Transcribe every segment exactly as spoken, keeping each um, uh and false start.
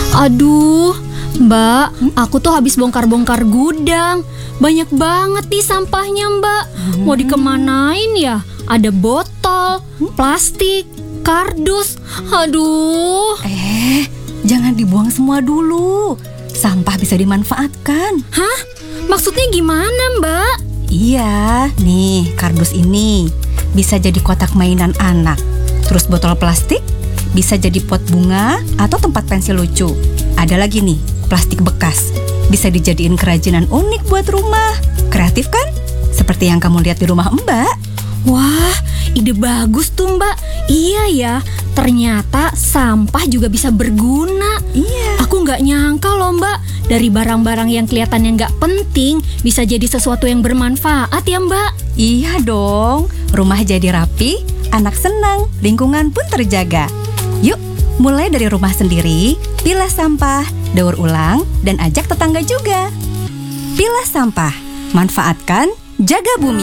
Aduh, Mbak, hmm? aku tuh habis bongkar-bongkar gudang. Banyak banget nih sampahnya, Mbak. Hmm. Mau dikemanain ya? Ada botol, hmm? plastik, kardus. Aduh. Eh, jangan dibuang semua dulu. Sampah bisa dimanfaatkan. Hah? Maksudnya gimana, Mbak? Iya, nih kardus ini bisa jadi kotak mainan anak. Terus botol plastik bisa jadi pot bunga atau tempat pensil lucu. Ada lagi nih, plastik bekas. Bisa dijadiin kerajinan unik buat rumah. Kreatif kan? Seperti yang kamu lihat di rumah Mbak. Wah, ide bagus tuh, Mbak. Iya ya, ternyata sampah juga bisa berguna. Iya. Aku nggak nyangka loh, Mbak. Dari barang-barang yang kelihatannya nggak penting bisa jadi sesuatu yang bermanfaat ya, Mbak. Iya dong. Rumah jadi rapi, anak senang, lingkungan pun terjaga. Yuk, mulai dari rumah sendiri, pilah sampah, daur ulang, dan ajak tetangga juga. Pilah sampah, manfaatkan, jaga bumi.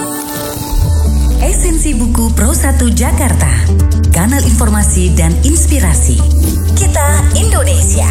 Esensi Buku Pro satu Jakarta, kanal informasi dan inspirasi. Kita Indonesia.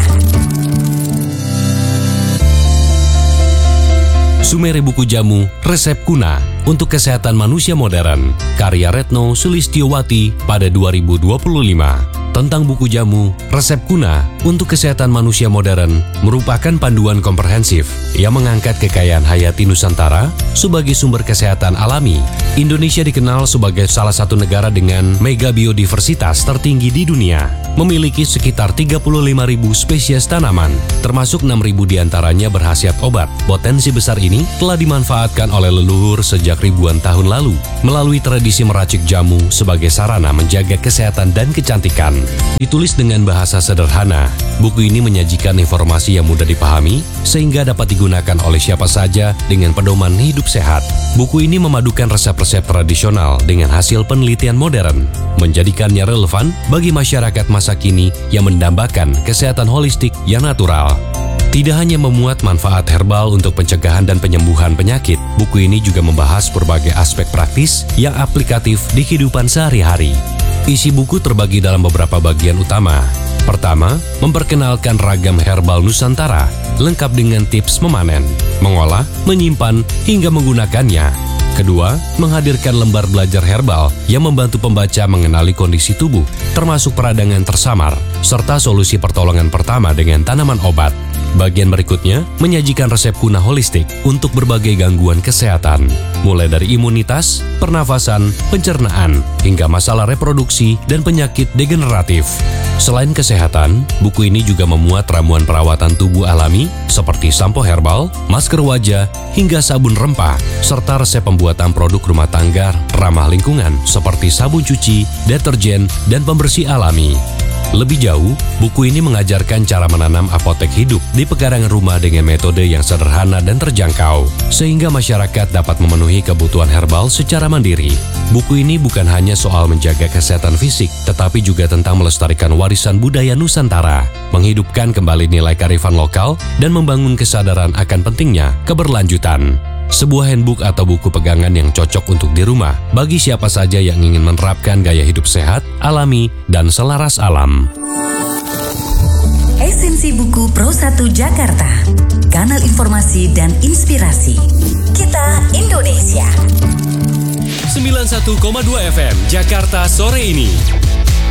Sumere Buku Jamu, Resep Kuna untuk Kesehatan Manusia Modern, karya Retno Sulistyowati pada dua ribu dua puluh lima. Tentang buku jamu, resep kuna untuk kesehatan manusia modern merupakan panduan komprehensif yang mengangkat kekayaan hayati Nusantara sebagai sumber kesehatan alami. Indonesia dikenal sebagai salah satu negara dengan mega biodiversitas tertinggi di dunia, memiliki sekitar tiga puluh lima ribu spesies tanaman, termasuk enam ribu diantaranya berkhasiat obat. Potensi besar ini telah dimanfaatkan oleh leluhur sejak ribuan tahun lalu, melalui tradisi meracik jamu sebagai sarana menjaga kesehatan dan kecantikan. Ditulis dengan bahasa sederhana, buku ini menyajikan informasi yang mudah dipahami sehingga dapat digunakan oleh siapa saja dengan pedoman hidup sehat. Buku ini memadukan resep-resep tradisional dengan hasil penelitian modern, menjadikannya relevan bagi masyarakat masa kini yang mendambakan kesehatan holistik yang natural. Tidak hanya memuat manfaat herbal untuk pencegahan dan penyembuhan penyakit, buku ini juga membahas berbagai aspek praktis yang aplikatif di kehidupan sehari-hari. Isi buku terbagi dalam beberapa bagian utama. Pertama, memperkenalkan ragam herbal Nusantara, lengkap dengan tips memanen, mengolah, menyimpan, hingga menggunakannya. Kedua, menghadirkan lembar belajar herbal yang membantu pembaca mengenali kondisi tubuh, termasuk peradangan tersamar, serta solusi pertolongan pertama dengan tanaman obat. Bagian berikutnya, menyajikan resep kuna holistik untuk berbagai gangguan kesehatan, mulai dari imunitas, pernafasan, pencernaan, hingga masalah reproduksi dan penyakit degeneratif. Selain kesehatan, buku ini juga memuat ramuan perawatan tubuh alami seperti sampo herbal, masker wajah, hingga sabun rempah, serta resep pembuatan produk rumah tangga ramah lingkungan seperti sabun cuci, deterjen, dan pembersih alami. Lebih jauh, buku ini mengajarkan cara menanam apotek hidup di pekarangan rumah dengan metode yang sederhana dan terjangkau, sehingga masyarakat dapat memenuhi kebutuhan herbal secara mandiri. Buku ini bukan hanya soal menjaga kesehatan fisik, tetapi juga tentang melestarikan warisan budaya Nusantara, menghidupkan kembali nilai kearifan lokal, dan membangun kesadaran akan pentingnya keberlanjutan. Sebuah handbook atau buku pegangan yang cocok untuk di rumah bagi siapa saja yang ingin menerapkan gaya hidup sehat, alami, dan selaras alam. Esensi Buku Pro satu Jakarta, kanal informasi dan inspirasi. Kita Indonesia. sembilan puluh satu koma dua F M Jakarta sore ini.